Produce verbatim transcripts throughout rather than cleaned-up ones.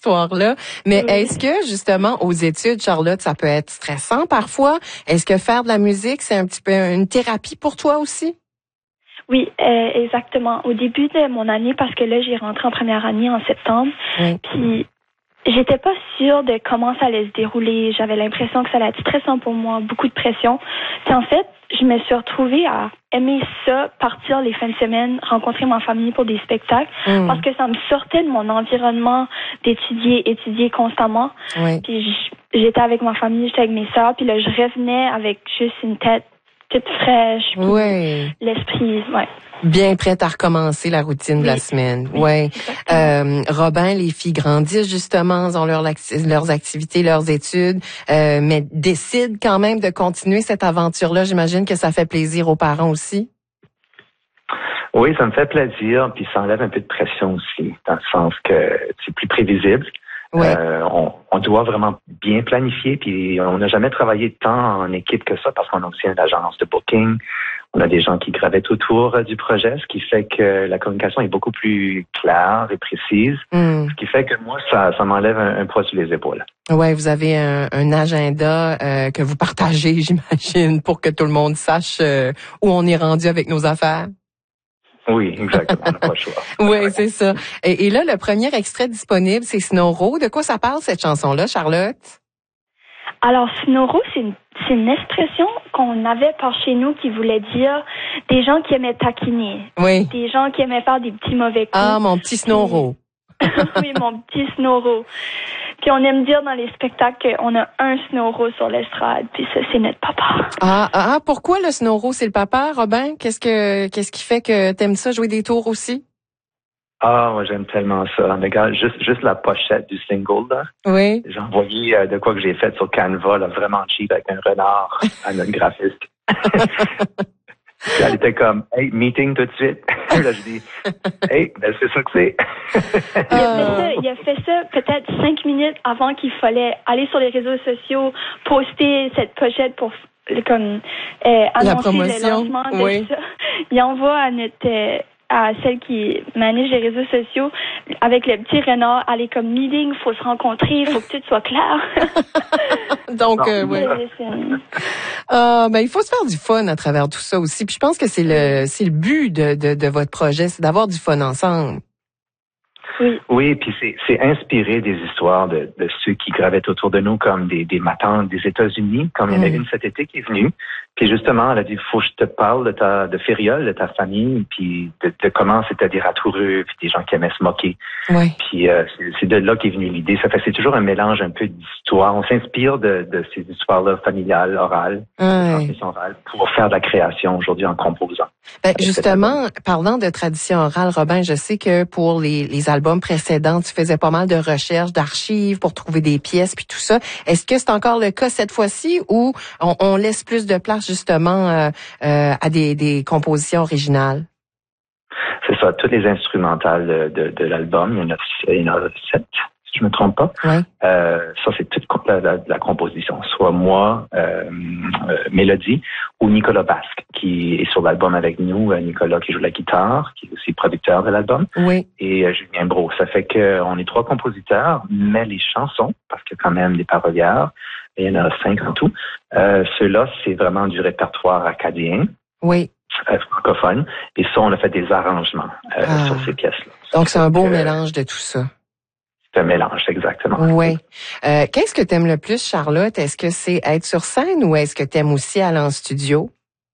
histoire-là. Mais Oui. est-ce que, justement, aux études, Charlotte, ça peut être stressant parfois? Est-ce que faire de la musique, c'est un petit peu une thérapie pour toi aussi? Oui, euh, exactement. Au début de mon année, parce que là, j'ai rentré en première année en septembre, Oui. puis j'étais pas sûre de comment ça allait se dérouler. J'avais l'impression que ça allait être stressant pour moi, beaucoup de pression. Puis en fait, je me suis retrouvée à aimer ça, partir les fins de semaine, rencontrer ma famille pour des spectacles, Mm. parce que ça me sortait de mon environnement d'étudier, étudier constamment. Oui. Puis j- j'étais avec ma famille, j'étais avec mes sœurs, puis là, je revenais avec juste une tête toute fraîche, puis Oui. l'esprit, ouais. Bien prête à recommencer la routine Oui. de la semaine. Oui, Ouais. exactement. Euh, Robin, les filles grandissent justement dans leur, leurs activités, leurs études, euh, mais décident quand même de continuer cette aventure-là. J'imagine que ça fait plaisir aux parents aussi. Oui, ça me fait plaisir, puis ça enlève un peu de pression aussi, dans le sens que c'est plus prévisible. Ouais. Euh, on, on doit vraiment bien planifier, puis on n'a jamais travaillé tant en équipe que ça parce qu'on a aussi une agence de booking. On a des gens qui gravitent autour euh, du projet, ce qui fait que la communication est beaucoup plus claire et précise, Mm. ce qui fait que moi, ça, ça m'enlève un, un poids sur les épaules. Ouais, vous avez un, un agenda euh, que vous partagez, j'imagine, pour que tout le monde sache euh, où on est rendu avec nos affaires. Oui, exactement, on n'a pas le choix. Oui, c'est ça. Et, et là, le premier extrait disponible, c'est Snowro. De quoi ça parle, cette chanson-là, Charlotte? Alors, Snoro, c'est une, c'est une expression qu'on avait par chez nous qui voulait dire des gens qui aimaient taquiner, Oui. des gens qui aimaient faire des petits mauvais coups. Ah, mon petit Snowro. Oui, mon petit Snoro. Puis on aime dire dans les spectacles qu'on a un Snoro sur l'estrade, puis ça, c'est notre papa. Ah, ah, pourquoi le Snowro, c'est le papa, Robin? Qu'est-ce que, qu'est-ce qui fait que t'aimes ça, jouer des tours aussi? Ah, moi, j'aime tellement ça. Regarde, juste, juste la pochette du single, là. Oui. J'ai envoyé euh, de quoi que j'ai fait sur Canva, là, vraiment cheap, avec un renard à notre graphiste. Puis elle était comme, hey, meeting tout de suite. Là, je dis, hey, ben, c'est ça que c'est. Il a fait ça, il a fait ça peut-être cinq minutes avant qu'il fallait aller sur les réseaux sociaux, poster cette pochette pour comme euh, annoncer le lancement de oui. ça. Il envoie à notre euh, à celle qui manage les réseaux sociaux avec le petit renard, aller comme meeting, faut se rencontrer, il faut que tout soit clair. Donc, euh, oui. Ah, ben, il faut se faire du fun à travers tout ça aussi. Puis je pense que c'est le, c'est le but de, de, de votre projet, c'est d'avoir du fun ensemble. Oui. Oui, puis c'est, c'est inspiré des histoires de, de ceux qui gravitent autour de nous, comme des, des matantes des États-Unis, comme il y en a une cet été qui est venue. Puis justement, elle a dit, faut que je te parle de ta, de Fériole, de ta famille, puis de, de comment c'était des ratoureux, puis des gens qui aimaient se moquer. Oui. Puis euh, c'est, c'est de là qu'est venue l'idée. Ça fait, c'est toujours un mélange un peu d'histoires. On s'inspire de, de ces histoires-là familiales, orales, Ouais. orales, pour faire de la création aujourd'hui en composant. Ben, justement, parlant de tradition orale, Robin, je sais que pour les, les albums précédents, tu faisais pas mal de recherches, d'archives pour trouver des pièces puis tout ça. Est-ce que c'est encore le cas cette fois-ci ou on, on laisse plus de place justement euh, euh, à des, des compositions originales? C'est ça, toutes les instrumentales de, de, de l'album, il y en a, il y en a sept, si je me trompe pas. Oui. Euh, ça, c'est toute la, la, la composition. Soit moi, euh, euh, Mélodie, ou Nicolas Basque, qui est sur l'album avec nous. Nicolas qui joue la guitare, qui est aussi producteur de l'album. Oui. Et euh, Julien Brault. Ça fait qu'on est trois compositeurs, mais les chansons, parce qu'il y a quand même des parolières, et il y en a cinq en tout, euh, ceux-là, c'est vraiment du répertoire acadien. Oui. Euh, francophone. Et ça, on a fait des arrangements euh, ah. sur ces pièces-là. Donc, c'est un beau euh, mélange de tout ça. C'est un mélange, exactement. Oui. Euh, qu'est-ce que tu aimes le plus, Charlotte? Est-ce que c'est être sur scène ou est-ce que tu aimes aussi aller en studio?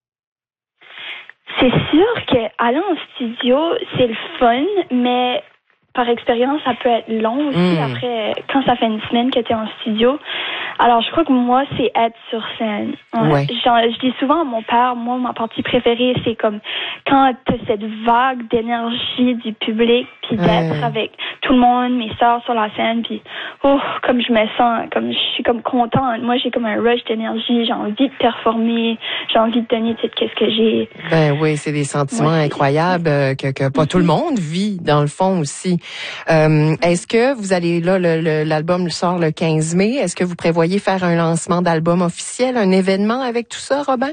C'est sûr qu'aller en studio, c'est le fun, mais par expérience, ça peut être long aussi mmh. après, quand ça fait une semaine que tu es en studio. Alors, je crois que moi, c'est être sur scène. Ouais. Ouais. Genre, je dis souvent à mon père, moi, ma partie préférée, c'est comme quand tu as cette vague d'énergie du public, puis d'être ouais. avec tout le monde, mes sœurs sur la scène, puis oh, comme je me sens, comme je suis comme contente. Moi, j'ai comme un rush d'énergie, j'ai envie de performer, j'ai envie de donner tout ce que j'ai. Ben oui, c'est des sentiments ouais. incroyables euh, que, que pas mm-hmm. tout le monde vit, dans le fond aussi. Euh, est-ce que vous allez, là, le, le, l'album sort le quinze mai, est-ce que vous prévoyez faire un lancement d'album officiel, un événement avec tout ça, Robin?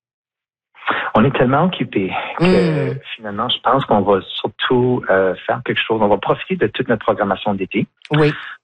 On est tellement occupés que mmh. finalement, je pense qu'on va surtout euh, faire quelque chose. On va profiter de toute notre programmation d'été oui.